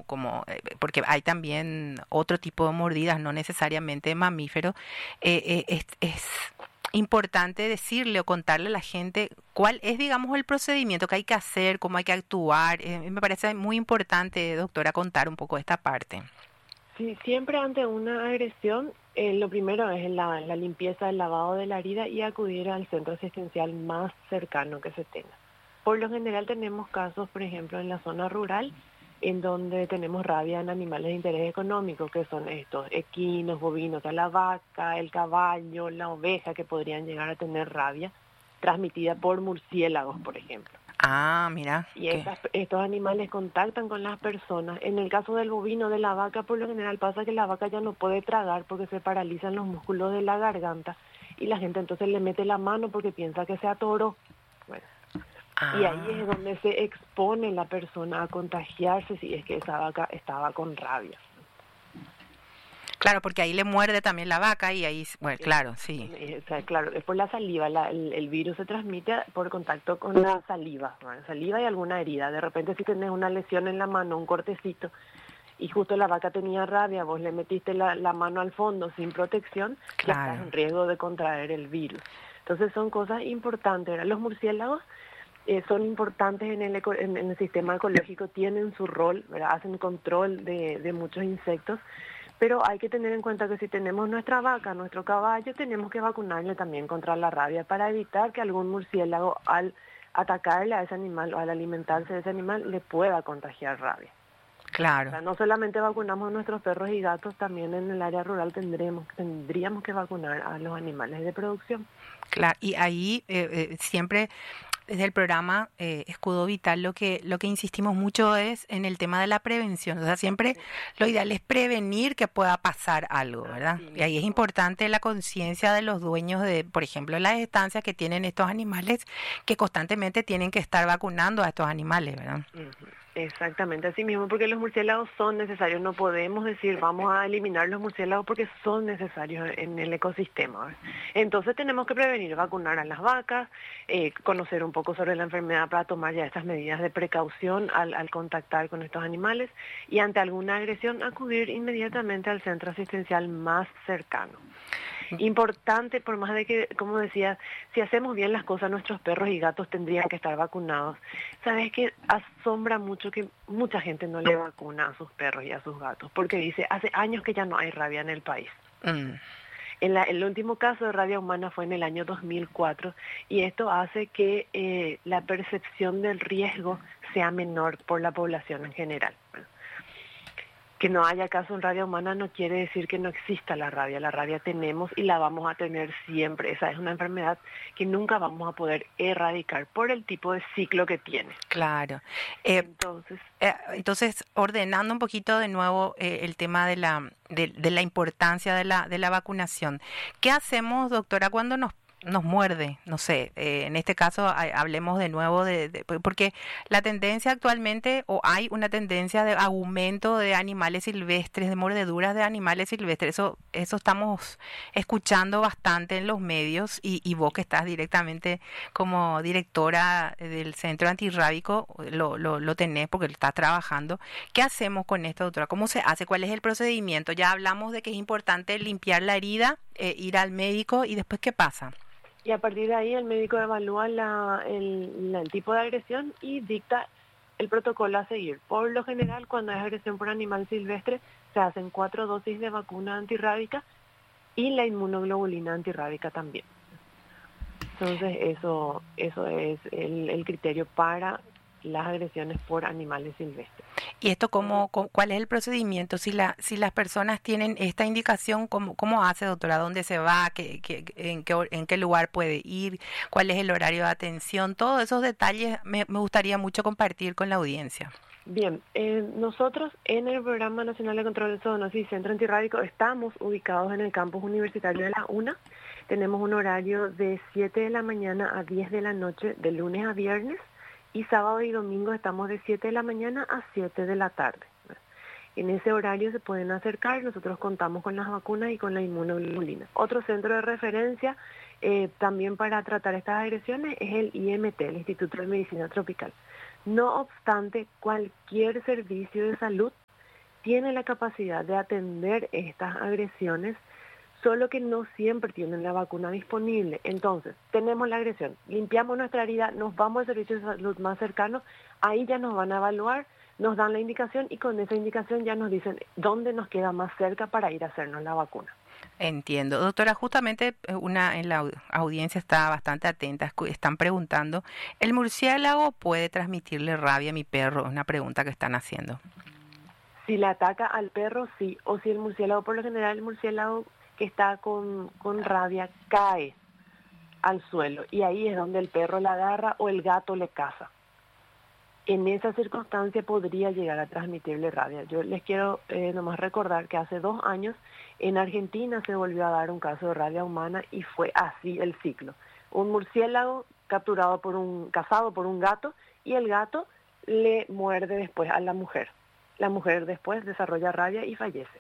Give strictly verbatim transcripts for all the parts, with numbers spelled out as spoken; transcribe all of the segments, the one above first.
como eh, porque hay también otro tipo de mordidas, no necesariamente de mamíferos, eh, eh, es, es importante decirle o contarle a la gente cuál es, digamos, el procedimiento que hay que hacer, cómo hay que actuar. Eh, me parece muy importante, doctora, contar un poco esta parte. Sí, siempre ante una agresión, eh, lo primero es la, la limpieza, el lavado de la herida y acudir al centro asistencial más cercano que se tenga. Por lo general tenemos casos, por ejemplo, en la zona rural, en donde tenemos rabia en animales de interés económico, que son estos equinos, bovinos, o sea, la vaca, el caballo, la oveja, que podrían llegar a tener rabia, transmitida por murciélagos, por ejemplo. Ah, mira, Y que estas, estos animales contactan con las personas. En el caso del bovino, de la vaca, por lo general pasa que la vaca ya no puede tragar porque se paralizan los músculos de la garganta y la gente entonces le mete la mano porque piensa que se atoró. Bueno, y ahí es ah, donde se expone la persona a contagiarse si es que esa vaca estaba con rabia. claro, porque ahí le muerde también la vaca y ahí, bueno, Eh, claro, sí. eh, o sea, claro, es por la saliva, la- el, el virus se transmite por contacto con la saliva, ¿no? Saliva y alguna herida. De repente si tenés una lesión en la mano, un cortecito, y justo la vaca tenía rabia, vos le metiste la, la mano al fondo sin protección, ya estás Claro. en riesgo de contraer el virus. Entonces son cosas importantes, ¿verdad? Los murciélagos eh, son importantes en el, eco, en, en el sistema ecológico, tienen su rol, ¿verdad? Hacen control de, de muchos insectos, pero hay que tener en cuenta que si tenemos nuestra vaca, nuestro caballo, tenemos que vacunarle también contra la rabia para evitar que algún murciélago al atacarle a ese animal o al alimentarse de ese animal le pueda contagiar rabia. O Claro. sea, no solamente vacunamos a nuestros perros y gatos, también en el área rural tendremos, tendríamos que vacunar a los animales de producción. Claro, y ahí eh, eh, siempre desde el programa eh, Escudo Vital lo que lo que insistimos mucho es en el tema de la prevención. O sea, siempre lo ideal es prevenir que pueda pasar algo, ¿verdad? Así Y ahí es mismo. importante la conciencia de los dueños de, por ejemplo, las estancias que tienen estos animales, que constantemente tienen que estar vacunando a estos animales, ¿verdad? Ujú. Exactamente, así mismo, porque los murciélagos son necesarios. No podemos decir vamos a eliminar los murciélagos porque son necesarios en el ecosistema, ¿verdad? Entonces tenemos que prevenir, vacunar a las vacas, eh, conocer un poco sobre la enfermedad para tomar ya estas medidas de precaución al, al contactar con estos animales y ante alguna agresión acudir inmediatamente al centro asistencial más cercano. Importante, por más de que, como decía, si hacemos bien las cosas, nuestros perros y gatos tendrían que estar vacunados. Sabes que asombra mucho que mucha gente no le vacuna a sus perros y a sus gatos, porque dice, hace años que ya no hay rabia en el país. Mm, En la, el último caso de rabia humana fue en el año dos mil cuatro y esto hace que eh, la percepción del riesgo sea menor por la población en general. Que no haya caso en rabia humana no quiere decir que no exista la rabia. La rabia tenemos y la vamos a tener siempre. Esa es una enfermedad que nunca vamos a poder erradicar por el tipo de ciclo que tiene. claro. Eh, Entonces, eh, entonces, ordenando un poquito de nuevo eh, el tema de la de, de la importancia de la de la vacunación. ¿Qué hacemos, doctora, cuando nos nos muerde? No sé, eh, en este caso ha- hablemos de nuevo de, de- porque la tendencia actualmente, o hay una tendencia de aumento de animales silvestres, de mordeduras de animales silvestres. Eso, eso estamos escuchando bastante en los medios y, y vos que estás directamente como directora del centro antirrábico, lo, lo, lo tenés porque lo estás trabajando. ¿Qué hacemos con esto, doctora? ¿Cómo se hace? ¿Cuál es el procedimiento? Ya hablamos de que es importante limpiar la herida, eh, ir al médico y después, ¿qué pasa? y a partir de ahí el médico evalúa la, el, la- el tipo de agresión y dicta el protocolo a seguir. Por lo general, cuando es agresión por animal silvestre, se hacen cuatro dosis de vacuna antirrábica y la inmunoglobulina antirrábica también. Entonces, eso, eso es el, el criterio para las agresiones por animales silvestres. ¿Y esto cómo, cómo- cuál es el procedimiento? Si la, si las personas tienen esta indicación, ¿cómo, cómo hace, doctora? ¿Dónde se va? ¿Qué, qué, en, qué, hor- en qué lugar puede ir? ¿Cuál es el horario de atención? Todos esos detalles me, me gustaría mucho compartir con la audiencia. Bien, eh, nosotros en el Programa Nacional de Control de Zoonosis y Centro Antirrábico estamos ubicados en el campus universitario de la UNA. Tenemos un horario de siete de la mañana a diez de la noche, de lunes a viernes, y sábado y domingo estamos de siete de la mañana a siete de la tarde. En ese horario se pueden acercar, nosotros contamos con las vacunas y con la inmunoglobulina. Otro centro de referencia eh, también para tratar estas agresiones es el I M T, el Instituto de Medicina Tropical. No obstante, cualquier servicio de salud tiene la capacidad de atender estas agresiones, solo que no siempre tienen la vacuna disponible. Entonces, tenemos la agresión, limpiamos nuestra herida, nos vamos al servicio de salud más cercano, ahí ya nos van a evaluar, nos dan la indicación y con esa indicación ya nos dicen dónde nos queda más cerca para ir a hacernos la vacuna. Entiendo. Doctora, justamente una en la audiencia está bastante atenta, están preguntando, ¿el murciélago puede transmitirle rabia a mi perro? Es una pregunta que están haciendo. Si le ataca al perro, sí, o si el murciélago, por lo general el murciélago que está con, con rabia cae al suelo y ahí es donde el perro la agarra o el gato le caza. En esa circunstancia podría llegar a transmitirle rabia. Yo les quiero eh, nomás recordar que hace dos años en Argentina se volvió a dar un caso de rabia humana y fue así el ciclo. Un murciélago capturado por un, cazado por un gato y el gato le muerde después a la mujer. La mujer después desarrolla rabia y fallece.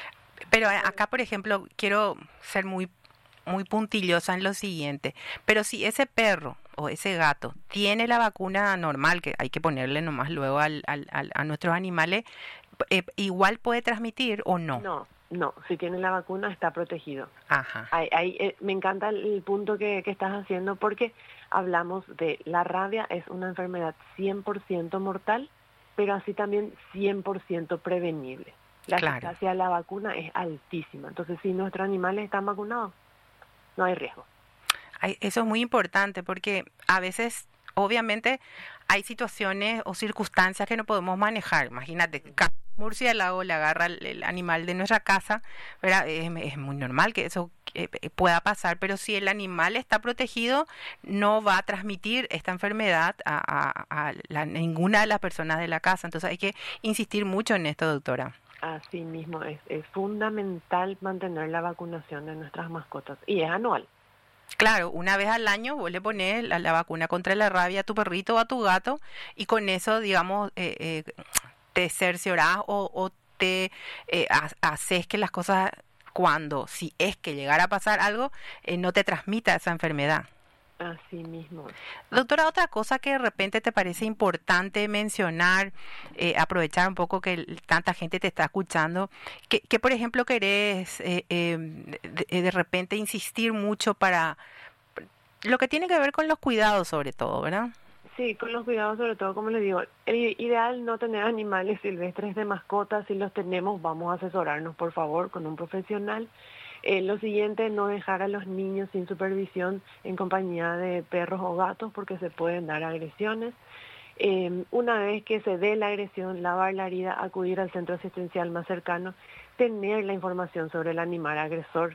Pero acá, por ejemplo, quiero ser muy, muy puntillosa en lo siguiente. Pero si ese perro o ese gato tiene la vacuna normal, que hay que ponerle nomás luego al, al, al, a nuestros animales, eh, ¿igual puede transmitir o no? No, no. Si tiene la vacuna está protegido. Ajá. Ahí, ahí, eh, me encanta el punto que, que estás haciendo porque hablamos de la rabia es una enfermedad cien por ciento mortal, pero así también cien por ciento prevenible. La eficacia de la vacuna es altísima. Entonces, si nuestros animales están vacunados, no hay riesgo. Eso es muy importante porque a veces, obviamente, hay situaciones o circunstancias que no podemos manejar. Imagínate, un murciélago le agarra el, el animal de nuestra casa, ¿verdad? Es, es muy normal que eso eh, pueda pasar, pero si el animal está protegido, no va a transmitir esta enfermedad a, a, a la, ninguna de las personas de la casa. Entonces hay que insistir mucho en esto, doctora. Así mismo, es, es fundamental mantener la vacunación de nuestras mascotas y es anual. Claro, una vez al año vos le pones la, la vacuna contra la rabia a tu perrito o a tu gato y con eso, digamos, eh, eh, te cerciorás o, o te eh, haces que las cosas, cuando, si es que llegara a pasar algo, eh, no te transmita esa enfermedad. Así mismo. Doctora, otra cosa que de repente te parece importante mencionar, eh, aprovechar un poco que tanta gente te está escuchando, que, que por ejemplo querés eh, eh, de, de repente insistir mucho para lo que tiene que ver con los cuidados sobre todo, ¿verdad? Sí, con los cuidados sobre todo, como les digo, el ideal no tener animales silvestres de mascotas, si los tenemos vamos a asesorarnos por favor con un profesional. Eh, lo siguiente, no dejar a los niños sin supervisión en compañía de perros o gatos porque se pueden dar agresiones. Eh, una vez que se dé la agresión, lavar la herida, acudir al centro asistencial más cercano, tener la información sobre el animal agresor,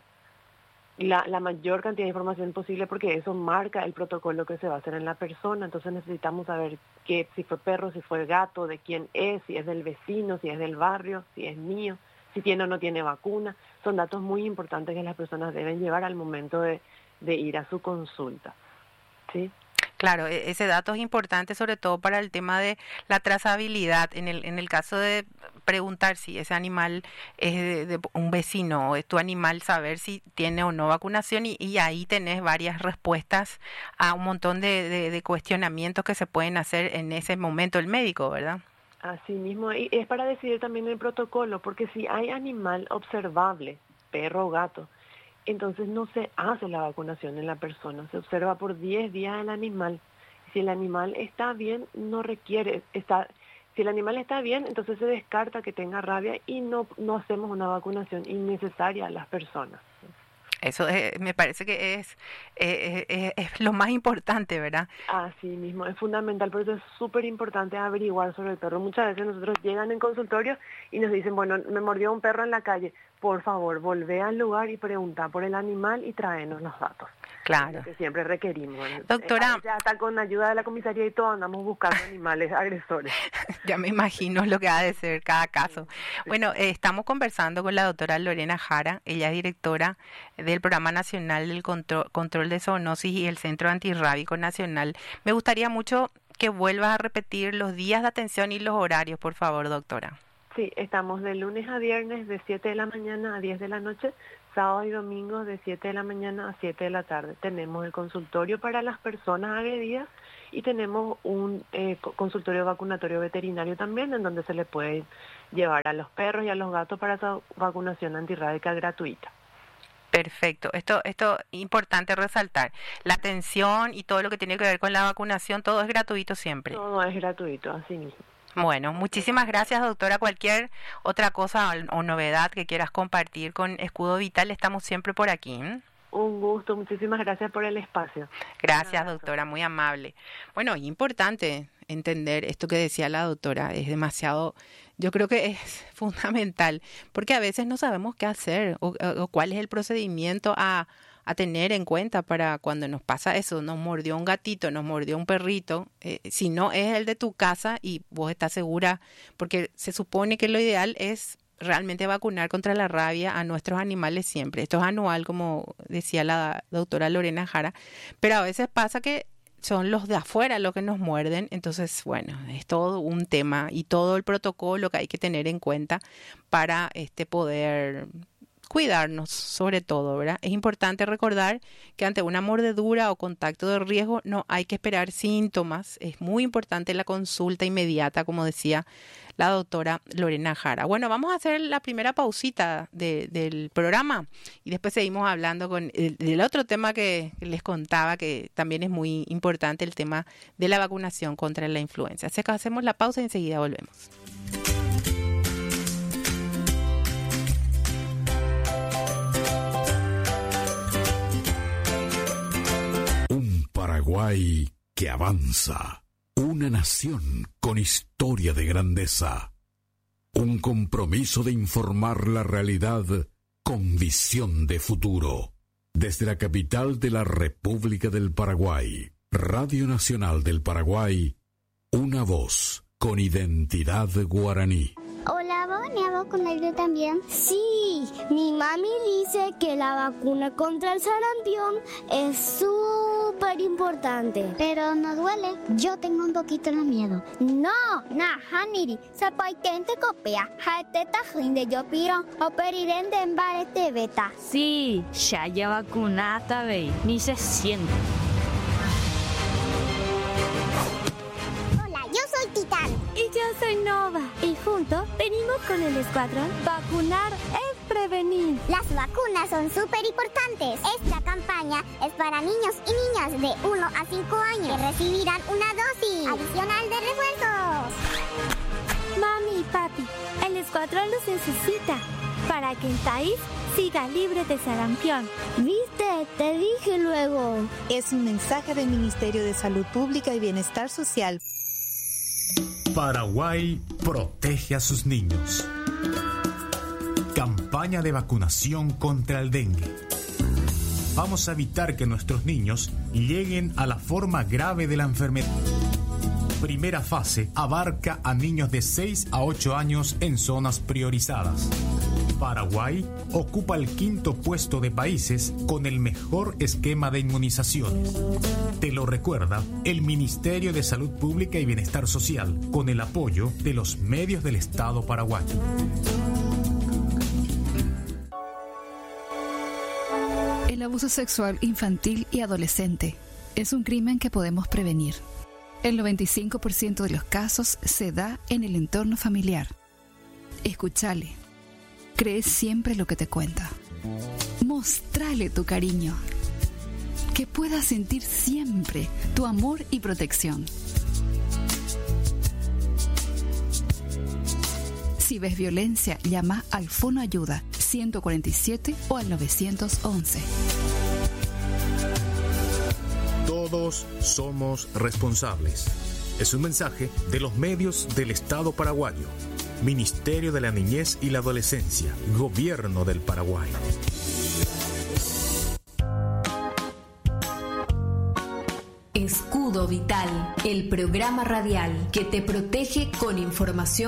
la, la mayor cantidad de información posible porque eso marca el protocolo que se va a hacer en la persona. Entonces necesitamos saber que, si fue perro, si fue gato, de quién es, si es del vecino, si es del barrio, si es mío, si tiene o no tiene vacuna. Son datos muy importantes que las personas deben llevar al momento de, de ir a su consulta. ¿Sí? Claro, ese dato es importante sobre todo para el tema de la trazabilidad. En el, en el caso de preguntar si ese animal es de, de un vecino o es tu animal, saber si tiene o no vacunación y, y ahí tenés varias respuestas a un montón de, de, de cuestionamientos que se pueden hacer en ese momento el médico, ¿verdad? Así mismo, y es para decidir también el protocolo, porque si hay animal observable, perro o gato, entonces no se hace la vacunación en la persona, se observa por diez días el animal. Si el animal está bien, no requiere, está, si el animal está bien, entonces se descarta que tenga rabia y no, no hacemos una vacunación innecesaria a las personas. Eso es, me parece que es, eh, es, es lo más importante, ¿verdad? Así mismo, es fundamental, por eso es súper importante averiguar sobre el perro. Muchas veces nosotros llegan en consultorio y nos dicen, bueno, me mordió un perro en la calle, por favor, volvé al lugar y pregunta por el animal y tráenos los datos. Claro. Que siempre requerimos. Doctora. Ya hasta con ayuda de la comisaría y todo andamos buscando animales agresores. Ya me imagino lo que ha de ser cada caso. Sí, sí. Bueno, eh, estamos conversando con la doctora Lorena Jara, ella es directora del Programa Nacional del Control, Control de Zoonosis y el Centro Antirrábico Nacional. Me gustaría mucho que vuelvas a repetir los días de atención y los horarios, por favor, doctora. Sí, estamos de lunes a viernes de siete de la mañana a diez de la noche, sábado y domingo de siete de la mañana a siete de la tarde. Tenemos el consultorio para las personas agredidas y tenemos un eh, consultorio vacunatorio veterinario también, en donde se le puede llevar a los perros y a los gatos para esa vacunación antirrábica gratuita. Perfecto. Esto, esto es importante resaltar. La atención y todo lo que tiene que ver con la vacunación, todo es gratuito siempre. Todo es gratuito, así mismo. Bueno, muchísimas gracias, doctora. Cualquier otra cosa o, o novedad que quieras compartir con Escudo Vital, estamos siempre por aquí. ¿eh? Un gusto, muchísimas gracias por el espacio. Gracias, doctora, muy amable. Bueno, importante entender esto que decía la doctora, es demasiado, yo creo que es fundamental, porque a veces no sabemos qué hacer o, o cuál es el procedimiento a, a tener en cuenta para cuando nos pasa eso, nos mordió un gatito, nos mordió un perrito, eh, si no es el de tu casa y vos estás segura, porque se supone que lo ideal es realmente vacunar contra la rabia a nuestros animales siempre. Esto es anual, como decía la doctora Lorena Jara, pero a veces pasa que son los de afuera los que nos muerden, entonces, bueno, es todo un tema y todo el protocolo que hay que tener en cuenta para este poder cuidarnos, sobre todo, ¿verdad? Es importante recordar que ante una mordedura o contacto de riesgo no hay que esperar síntomas. Es muy importante la consulta inmediata, como decía la doctora Lorena Jara. Bueno, vamos a hacer la primera pausita de, del programa y después seguimos hablando con el, del otro tema que les contaba, que también es muy importante, el tema de la vacunación contra la influenza. Así que hacemos la pausa y enseguida volvemos. Paraguay que avanza, una nación con historia de grandeza, un compromiso de informar la realidad con visión de futuro. Desde la capital de la República del Paraguay, Radio Nacional del Paraguay, una voz con identidad guaraní. Hola, ¿van a vacunar yo también? Sí, mi mami dice que la vacuna contra el sarampión es súper importante. Pero no duele, yo tengo un poquito de miedo. No, na, haniri, zapaitente copia, jaeteta jinde yo piro, operirende en barete beta. Sí, ya ya vacunata, ve, ni se siente. Yo soy Titán. Y yo soy Nova. Y juntos venimos con el escuadrón. Vacunar es prevenir. Las vacunas son súper importantes. Esta campaña es para niños y niñas de uno a cinco años que recibirán una dosis adicional de refuerzos. Mami y papi, el escuadrón los necesita para que el país siga libre de sarampión. ¿Viste? Te dije luego. Es un mensaje del Ministerio de Salud Pública y Bienestar Social. Paraguay protege a sus niños. Campaña de vacunación contra el dengue. Vamos a evitar que nuestros niños lleguen a la forma grave de la enfermedad. Primera fase abarca a niños de seis a ocho años en zonas priorizadas. Paraguay ocupa el quinto puesto de países con el mejor esquema de inmunizaciones. Te lo recuerda el Ministerio de Salud Pública y Bienestar Social, con el apoyo de los medios del Estado paraguayo. El abuso sexual infantil y adolescente es un crimen que podemos prevenir. El noventa y cinco por ciento de los casos se da en el entorno familiar. Escúchale. Cree siempre lo que te cuenta. Mostrale tu cariño. Que pueda sentir siempre tu amor y protección. Si ves violencia, llama al Fono Ayuda ciento cuarenta y siete o al nueve once. Todos somos responsables. Es un mensaje de los medios del Estado paraguayo. Ministerio de la Niñez y la Adolescencia, Gobierno del Paraguay. Escudo Vital, el programa radial que te protege con información